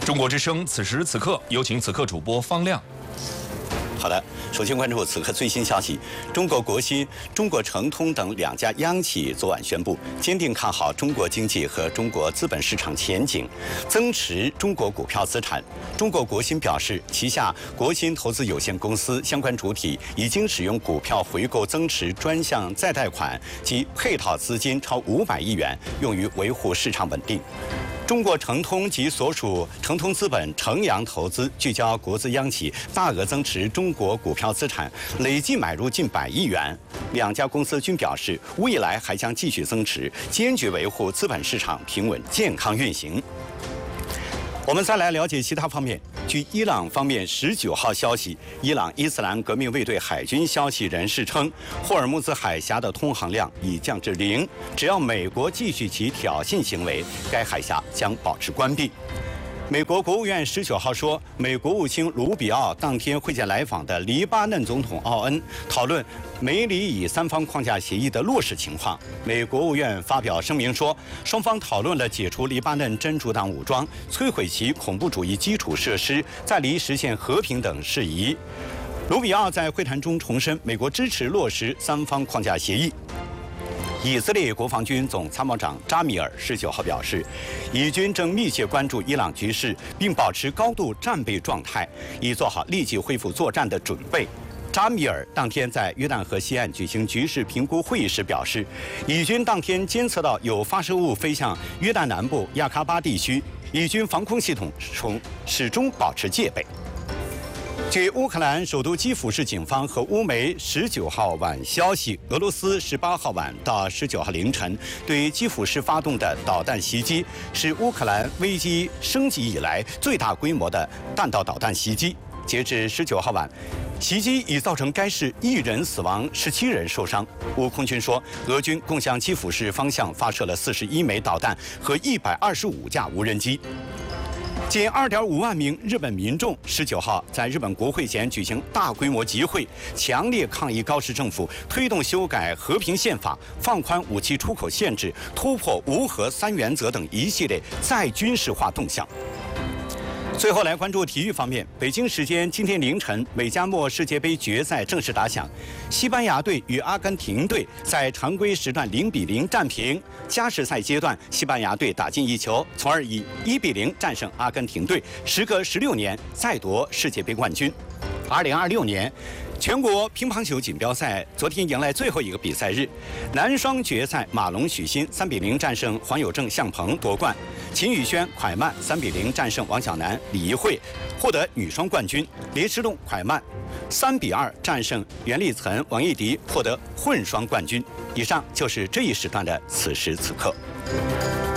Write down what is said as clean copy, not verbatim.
中国之声，此时此刻，有请此刻主播方亮。 好的，首先关注此刻最新消息。中国国新、中国诚通等2家央企昨晚宣布，坚定看好中国经济和中国资本市场前景，增持中国股票资产。中国国新表示，旗下国新投资有限公司相关主体已经使用股票回购增持专项再贷款及配套资金超500亿元，用于维护市场稳定。中国诚通及所属诚通资本、诚阳投资聚焦国资央企大额增持中国股票资产，累计买入近100亿元。2家公司均表示，未来还将继续增持，坚决维护资本市场平稳健康运行。我们再来了解其他方面。据伊朗方面19号消息，伊朗伊斯兰革命卫队海军消息人士称，霍尔木兹海峡的通航量已降至0，只要美国继续其挑衅行为，该海峡将保持关闭。美国国务院19号说，美国务卿卢比奥当天会见来访的黎巴嫩总统奥恩，讨论美里以3方框架协议的落实情况。美国务院发表声明说，双方讨论了解除黎巴嫩真主党武装、摧毁其恐怖主义基础设施、在黎实现和平等事宜。卢比奥在会谈中重申，美国支持落实3方框架协议。以色列国防军总参谋长扎米尔19号表示，以军正密切关注伊朗局势，并保持高度战备状态，以做好立即恢复作战的准备。扎米尔当天在约旦河西岸举行局势评估会议时表示，以军当天监测到有发射物飞向约旦南部亚喀巴地区，以军防空系统始终保持戒备。据乌克兰首都基辅市警方和乌媒19号晚消息，俄罗斯18号晚到19号凌晨对基辅市发动的导弹袭击，是乌克兰危机升级以来最大规模的弹道导弹袭击。截至19号晚，袭击已造成该市1人死亡，17人受伤。乌空军说，俄军共向基辅市方向发射了41枚导弹和125架无人机。近2.5万名日本民众19号在日本国会前举行大规模集会，强烈抗议高市政府推动修改和平宪法、放宽武器出口限制、突破无核3原则等一系列再军事化动向。最后来关注体育方面，北京时间今天凌晨，美加墨世界杯决赛正式打响，西班牙队与阿根廷队在常规时段0-0战平，加时赛阶段，西班牙队打进1球，从而以1-0战胜阿根廷队，时隔16年再夺世界杯冠军。2026年全国乒乓球锦标赛昨天迎来最后一个比赛日，男双决赛，马龙、许昕3-0战胜黄有正、向鹏夺冠，秦宇轩、蒯曼3-0战胜王晓楠、李怡慧，获得女双冠军。林诗栋、蒯曼3-2战胜袁立岑、王艺迪，获得混双冠军。以上就是这一时段的此时此刻。